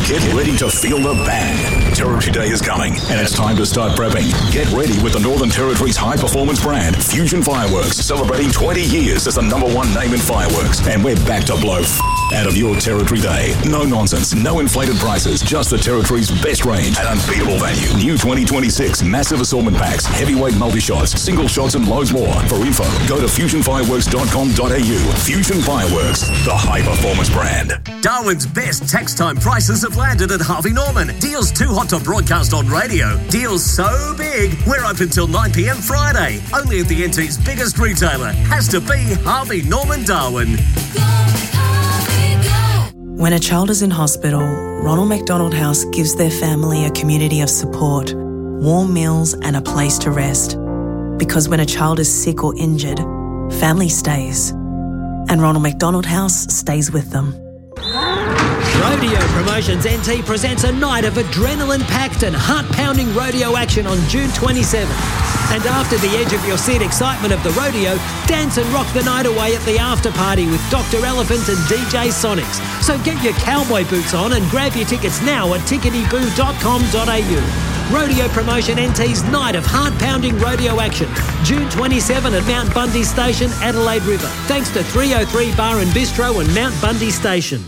Get ready to feel the bang. Territory Day is coming, and it's time to start prepping. Get ready with the Northern Territory's high-performance brand, Fusion Fireworks, celebrating 20 years as the #1 name in fireworks. And we're back to blow out of your Territory Day. No nonsense, no inflated prices, just the Territory's best range at unbeatable value. New 2026 massive assortment packs, heavyweight multi-shots, single shots, and loads more. For info, go to fusionfireworks.com.au. Fusion Fireworks, the high-performance brand. Darwin's best tax time prices have landed at Harvey Norman. Deals too hot to broadcast on radio. Deals so big, we're open till 9 p.m. Friday. Only at the NT's biggest retailer. Has to be Harvey Norman Darwin. When a child is in hospital, Ronald McDonald House gives their family a community of support, warm meals and a place to rest. Because when a child is sick or injured, family stays. And Ronald McDonald House stays with them. Rodeo Promotions NT presents a night of adrenaline-packed and heart-pounding rodeo action on June 27th. And after the edge of your seat excitement of the rodeo, dance and rock the night away at the after-party with Dr. Elephant and DJ Sonics. So get your cowboy boots on and grab your tickets now at ticketyboo.com.au. Rodeo Promotion NT's night of heart-pounding rodeo action. June 27 at Mount Bundy Station, Adelaide River. Thanks to 303 Bar and Bistro and Mount Bundy Station.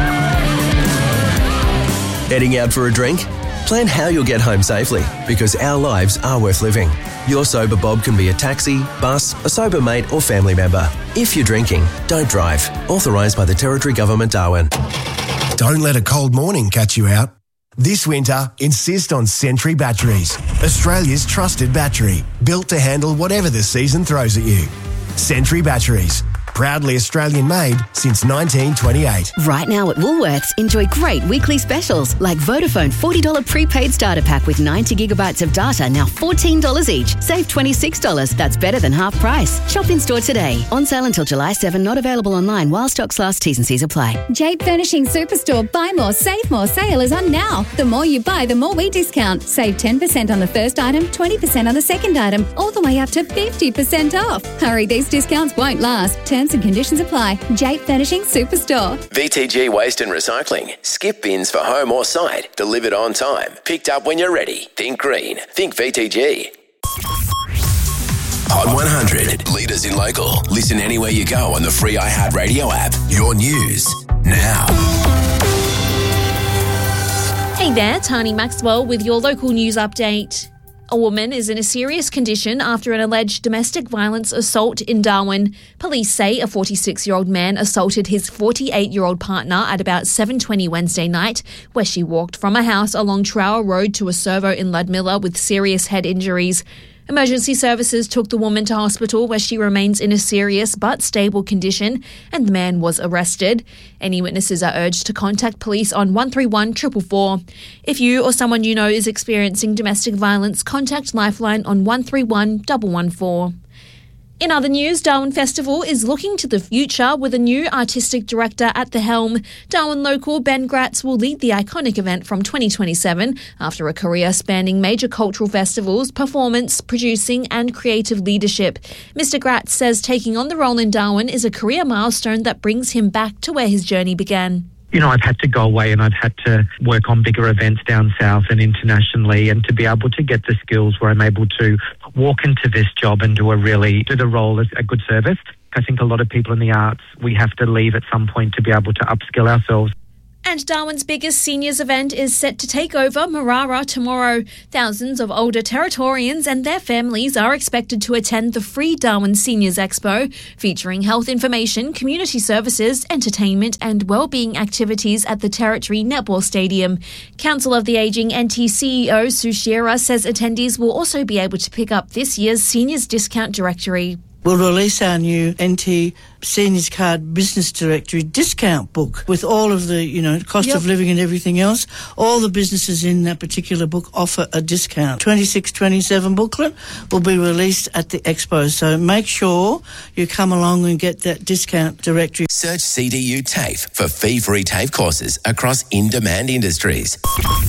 Heading out for a drink? Plan how you'll get home safely, because our lives are worth living. Your Sober Bob can be a taxi, bus, a sober mate or family member. If you're drinking, don't drive. Authorised by the Territory Government, Darwin. Don't let a cold morning catch you out. This winter, insist on Sentry Batteries, Australia's trusted battery, built to handle whatever the season throws at you. Sentry Batteries, proudly Australian-made since 1928. Right now at Woolworths, enjoy great weekly specials like Vodafone $40 prepaid starter pack with 90 gigabytes of data, now $14 each. Save $26. That's better than half price. Shop in store today. On sale until July 7. Not available online while stocks last. T's and C's apply. Jape Furnishing Superstore. Buy more, save more. Sale is on now. The more you buy, the more we discount. Save 10% on the first item, 20% on the second item, all the way up to 50% off. Hurry, these discounts won't last. Terms and conditions apply. Jape Furnishing Superstore. VTG Waste and Recycling. Skip bins for home or site. Delivered on time. Picked up when you're ready. Think green. Think VTG. Hot 100. Leaders in local. Listen anywhere you go on the free iHeartRadio app. Your news now. Hey there, Tani Maxwell with your local news update. A woman is in a serious condition after an alleged domestic violence assault in Darwin. Police say a 46-year-old man assaulted his 48-year-old partner at about 7:20 Wednesday night, where she walked from a house along Trower Road to a servo in Ludmilla with serious head injuries. Emergency services took the woman to hospital where she remains in a serious but stable condition, and the man was arrested. Any witnesses are urged to contact police on 131 444. If you or someone you know is experiencing domestic violence, contact Lifeline on 131 114. In other news, Darwin Festival is looking to the future with a new artistic director at the helm. Darwin local Ben Gratz will lead the iconic event from 2027 after a career spanning major cultural festivals, performance, producing and creative leadership. Mr. Gratz says taking on the role in Darwin is a career milestone that brings him back to where his journey began. You know, I've had to go away and I've had to work on bigger events down south and internationally, and to be able to get the skills where I'm able to walk into this job and do the role as a good service. I think a lot of people in the arts, we have to leave at some point to be able to upskill ourselves. And Darwin's biggest seniors event is set to take over Marara tomorrow. Thousands of older Territorians and their families are expected to attend the free Darwin Seniors Expo, featuring health information, community services, entertainment and wellbeing activities at the Territory Netball Stadium. Council of the Ageing NT CEO Sue Shearer says attendees will also be able to pick up this year's Seniors Discount Directory. We'll release our new NT Seniors Card Business Directory discount book with all of the, cost of living and everything else. All the businesses in that particular book offer a discount. 26-27 booklet will be released at the expo, so make sure you come along and get that discount directory. Search CDU TAFE for fee-free TAFE courses across in-demand industries. Get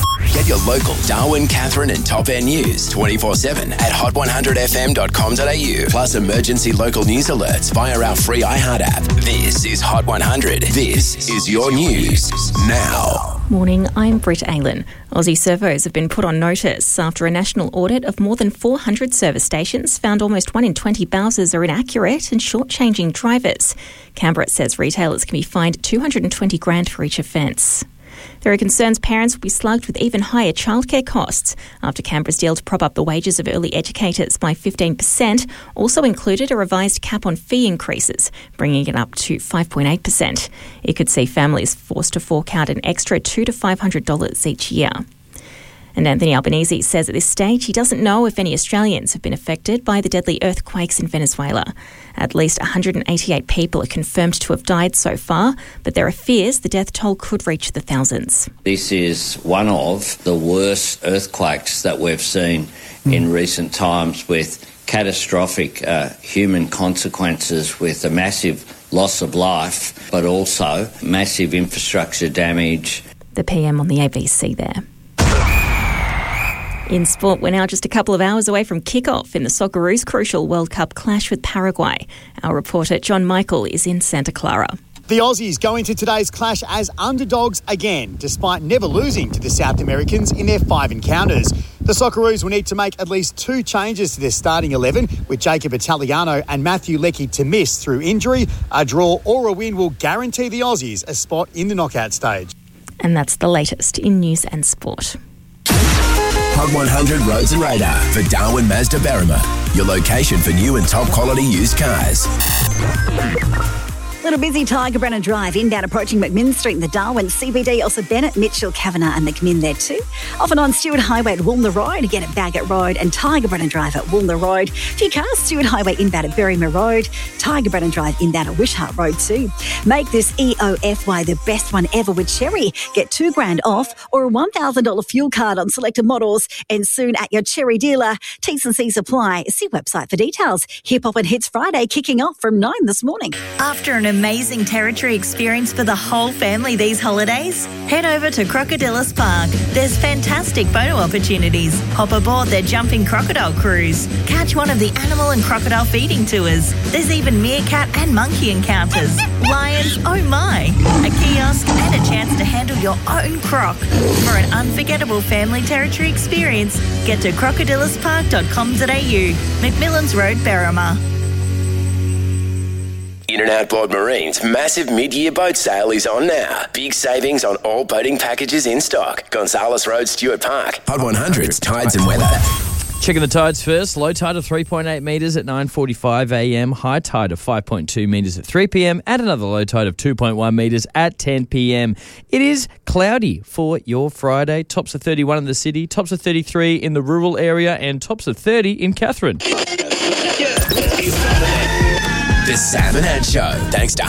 Get your local Darwin, Katherine and Top End news 24/7 at hot100fm.com.au. Plus emergency local news alerts via our free iHeart app. This is Hot 100. This is your news now. Morning, I'm Britt Aylen. Aussie servos have been put on notice after a national audit of more than 400 service stations found almost 1 in 20 Bowsers are inaccurate and shortchanging drivers. Canberra says retailers can be fined $220,000 for each offence. There are concerns parents will be slugged with even higher childcare costs after Canberra's deal to prop up the wages of early educators by 15% also included a revised cap on fee increases, bringing it up to 5.8%. It could see families forced to fork out an extra $200 to $500 each year. And Anthony Albanese says at this stage he doesn't know if any Australians have been affected by the deadly earthquakes in Venezuela. At least 188 people are confirmed to have died so far, but there are fears the death toll could reach the thousands. This is one of the worst earthquakes that we've seen in recent times, with catastrophic human consequences, with a massive loss of life, but also massive infrastructure damage. The PM on the ABC there. In sport, we're now just a couple of hours away from kick-off in the Socceroos' crucial World Cup clash with Paraguay. Our reporter John Michael is in Santa Clara. The Aussies go into today's clash as underdogs again, despite never losing to the South Americans in their 5 encounters. The Socceroos will need to make at least 2 changes to their starting 11, with Jacob Italiano and Matthew Leckie to miss through injury. A draw or a win will guarantee the Aussies a spot in the knockout stage. And that's the latest in news and sport. Hot 100 Roads and Radar for Darwin Mazda Berrima, your location for new and top quality used cars. Little busy Tiger Brennan Drive, inbound approaching McMinn Street in the Darwin CBD. Also Bennett, Mitchell, Kavanagh and McMinn there too. Off and on Stewart Highway at Woolner Road, again at Baggett Road, and Tiger Brennan Drive at Woolner Road. Few cars, Stewart Highway inbound at Berrima Road, Tiger Brennan Drive inbound at Wishart Road too. Make this EOFY the best one ever with Cherry. Get $2,000 off or a $1,000 fuel card on selected models, and soon at your Cherry dealer. T's and C's apply. See website for details. Hip Hop and Hits Friday kicking off from 9 this morning. After an amazing Territory experience for the whole family these holidays, head over to Crocodilus Park. There's fantastic photo opportunities. Hop aboard their jumping crocodile cruise. Catch one of the animal and crocodile feeding tours. There's even meerkat and monkey encounters. Lions, oh my! A kiosk and a chance to handle your own croc. For an unforgettable family Territory experience, get to crocodiluspark.com.au. McMillan's Road, Berrima. In and Outboard Marine's massive mid-year boat sale is on now. Big savings on all boating packages in stock. Gonzales Road, Stewart Park. Hot 100's Tides and Weather. Checking the tides first. Low tide of 3.8 metres at 9:45 a.m. High tide of 5.2 metres at 3 p.m. and another low tide of 2.1 metres at 10 p.m. It is cloudy for your Friday. Tops of 31 in the city, tops of 33 in the rural area, and tops of 30 in Katherine. The Sam and Ant Show. Thanks to